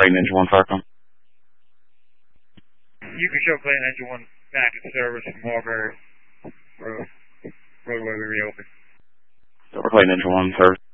Clay Ninja 1 Falcon. You can show Clay Ninja 1 back in service from Marbury Road. Roadway we reopened. Clay Ninja 1 service.